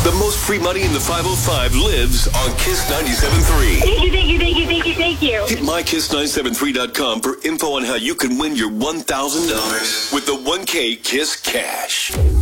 The most free money in the 505 lives on Kiss 97.3. Thank you, thank you, thank you, thank you, thank you. Hit mykiss973.com for info on how you can win your $1,000 with the 1K Kiss Cash.